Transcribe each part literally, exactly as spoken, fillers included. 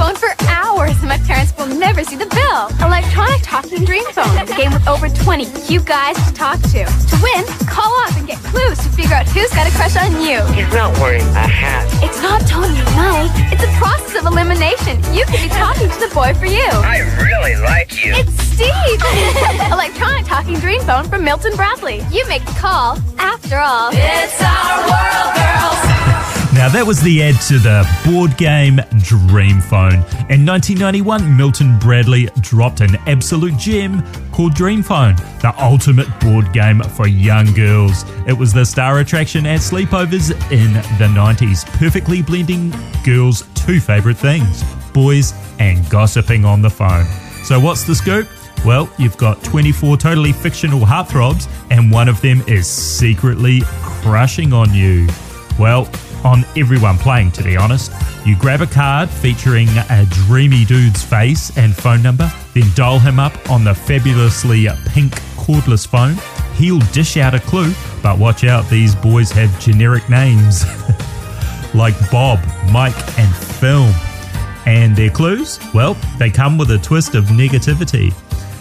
phone for hours and my parents will never see the bill. Electronic Talking Dream Phone is a game with over twenty cute guys to talk to. To win, call up and get clues to figure out who's got a crush on you. He's not wearing a hat. It's not Tony and Mike. It's a process of elimination. You could be talking to the boy for you. I really like you. It's Steve! Electronic Talking Dream Phone from Milton Bradley. You make the call. After all, it's our world, girls. Now that was the ad to the board game Dream Phone. In nineteen ninety-one, Milton Bradley dropped an absolute gem called Dream Phone, the ultimate board game for young girls. It was the star attraction at sleepovers in the nineties, perfectly blending girls' two favourite things, boys and gossiping on the phone. So what's the scoop? Well, you've got twenty-four totally fictional heartthrobs and one of them is secretly crushing on you. Well, on everyone playing, to be honest. You grab a card featuring a dreamy dude's face and phone number, then dial him up on the fabulously pink cordless phone. He'll dish out a clue, but watch out, these boys have generic names like Bob, Mike and Film. And their clues? Well, they come with a twist of negativity.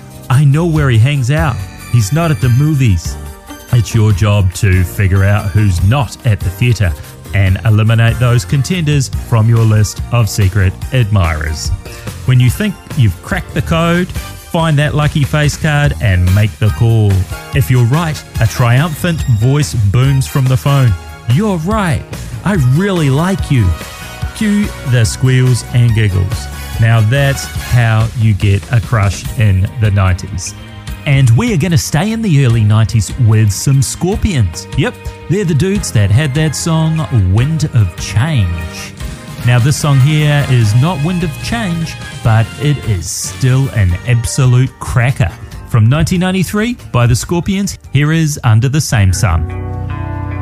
I know where he hangs out. He's not at the movies. It's your job to figure out who's not at the theatre and eliminate those contenders from your list of secret admirers. When you think you've cracked the code, find that lucky face card and make the call. If you're right, a triumphant voice booms from the phone. You're right. I really like you. Cue the squeals and giggles. Now that's how you get a crush in the nineties. And we are going to stay in the early nineties with some Scorpions. Yep, they're the dudes that had that song Wind of Change. Now this song here is not Wind of Change, but it is still an absolute cracker. From nineteen ninety-three by the Scorpions, here is Under the Same Sun.